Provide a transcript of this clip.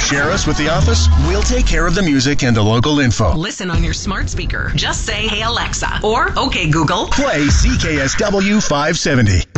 share us with the office, we'll take care of the music and the local info. Listen on your smart speaker. Just say, "Hey Alexa," or "Okay Google." Play CKSW 570.